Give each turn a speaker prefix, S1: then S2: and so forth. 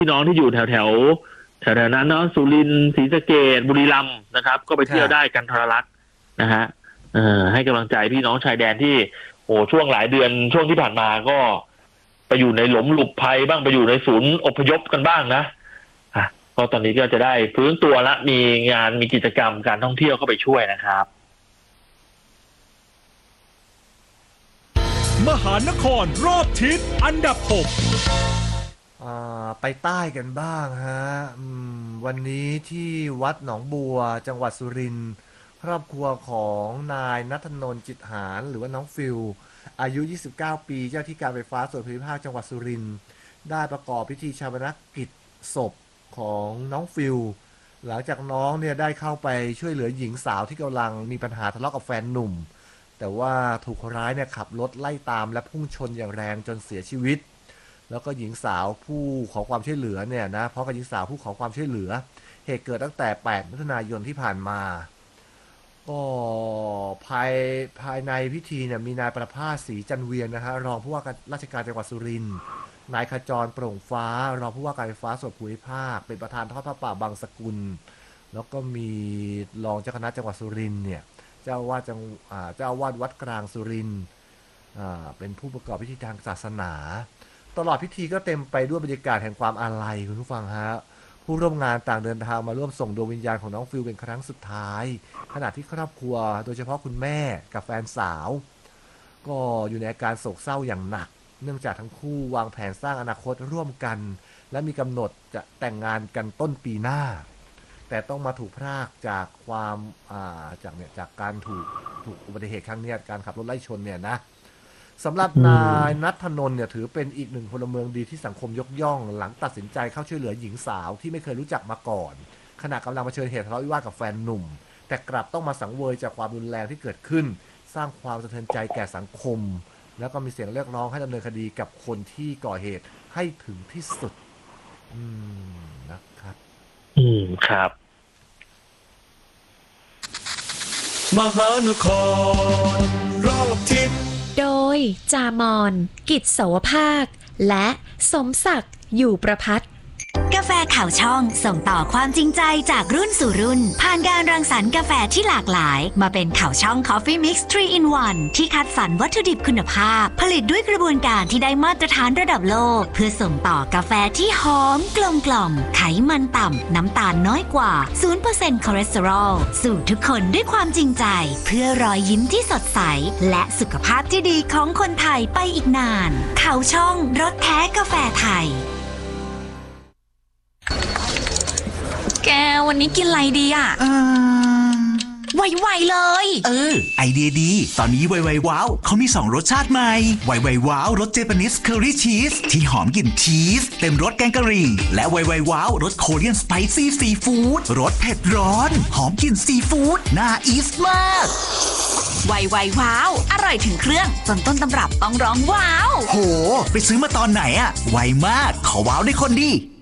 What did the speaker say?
S1: พี่น้องที่อยู่แถวนั้นเนาะสุรินทร์ศรีสะเกษบุรีรัมย์นะครับก็ไปเที่ยวได้กันทรลักษณ์นะฮะให้กำลังใจพี่น้องชายแดนที่ช่วงหลายเดือนช่วงที่ผ่านมาก็ไปอยู่ในหลุมหลบภัยบ้างไปอยู่ในศูนย์อพยพกันบ้างนะก็ตอนนี้ก็จะได้ฟื้นตัวและมีงานมีกิจกรรมการท่องเที่ยวเข้าไปช่วยนะครับ
S2: มหานครรอบทิศอันดับ6
S3: ไปใต้กันบ้างฮะวันนี้ที่วัดหนองบัวจังหวัดสุรินทร์ครอบครัวของนายณัฐนนท์จิตหารหรือว่าน้องฟิลอายุ29ปีเจ้าที่การไฟฟ้าส่วนภูมิภาคจังหวัดสุรินทร์ได้ประกอบพิธีฌาปนกิจศพของน้องฟิลหลังจากน้องเนี่ยได้เข้าไปช่วยเหลือหญิงสาวที่กำลังมีปัญหาทะเลาะกับแฟนหนุ่มแต่ว่าถูกคนร้ายเนี่ยขับรถไล่ตามและพุ่งชนอย่างแรงจนเสียชีวิตแล้วก็หญิงสาวผู้ขอความช่วยเหลือเนี่ยนะเพราะกับหญิงสาวผู้ขอความช่วยเหลือเหตุเกิดตั้งแต่8มิถุนายนที่ผ่านมาก็ภายในพิธีเนี่ยมีนายประภาสศรีจันเวียนนะฮะรองผู้ว่าราชการจังหวัดสุรินทร์นายขจรโปร่งฟ้ารองผู้ว่าการไฟฟ้าส่วนภูมิภาคเป็นประธานทอดผ้าป่าบางสกุลแล้วก็มีรองเจ้าคณะจังหวัดสุรินทร์เนี่ยเจ้าอาวาสวัดกลางสุรินทร์เป็นผู้ประกอบพิธีทางศาสนาตลอดพิธีก็เต็มไปด้วยบรรยากาศแห่งความอาลัยคุณผู้ฟังฮะผู้ร่วมงานต่างเดินทางมาร่วมส่งดวงวิญญาณของน้องฟิลเป็นครั้งสุดท้ายขณะที่ครอบครัวโดยเฉพาะคุณแม่กับแฟนสาวก็อยู่ในอาการโศกเศร้าอย่างหนักเนื่องจากทั้งคู่วางแผนสร้างอนาคตร่วมกันและมีกำหนดจะแต่งงานกันต้นปีหน้าแต่ต้องมาถูกพรากจากความจากการถูกอุบัติเหตุครั้งนี้การขับรถไล่ชนเนี่ยนะสำหรับนายณัฐนนท์เนี่ยถือเป็นอีกหนึ่งพลเมืองดีที่สังคมยกย่องหลังตัดสินใจเข้าช่วยเหลือหญิงสาวที่ไม่เคยรู้จักมาก่อนขณะกำลังเผชิญเหตุทะเลาะวิวาทกับแฟนหนุ่มแต่กลับต้องมาสังเวยจากความรุนแรงที่เกิดขึ้นสร้างความสะเทือนใจแก่สังคมแล้วก็มีเสียงเรียกร้องให้ดำเนินคดีกับคนที่ก่อเหตุให้ถึงที่สุดนะครับ
S1: ครับ
S2: มหานครรอบทิศ
S4: โดยจามอนกิจโสภาคและสมศักดิ์อยู่ประภัต
S5: กาแฟข่าวช่องส่งต่อความจริงใจจากรุ่นสู่รุ่นผ่านการรังสรรค์กาแฟที่หลากหลายมาเป็นข่าวช่อง Coffee Mix 3 in 1 ที่คัดสรรวัตถุดิบคุณภาพผลิตด้วยกระบวนการที่ได้มาตรฐานระดับโลกเพื่อส่งต่อกาแฟที่หอมกลมกล่อมไขมันต่ำน้ำตาลน้อยกว่า 0% คอเลสเตอรอลสู่ทุกคนด้วยความจริงใจเพื่อรอยยิ้มที่สดใสและสุขภาพที่ดีของคนไทยไปอีกนานข่าวช่องรสแท้กาแฟไทยแกวันนี้กินอะไรดีอ่ะไวๆเลย
S6: ไอเดียดีตอนนี้ไวว้าวเขามี2รสชาติใหม่ไวว้าวรสเจแปนิสเคอรี่ชีสที่หอมกลิ่นชีสเต็มรสแกงกะหรี่และไวว้าวรสโคเรียนสไปซี่ซีฟู้ดรสเผ็ดร้อนหอมกลิ่นซีฟู้ดน่าอีสมาก
S5: ไวว้าวอร่อยถึงเครื่องจนต้นตำรับต้องร้องว้าว
S6: โหไปซื้อมาตอนไหนอะไวมากขอว้าวได้คนดี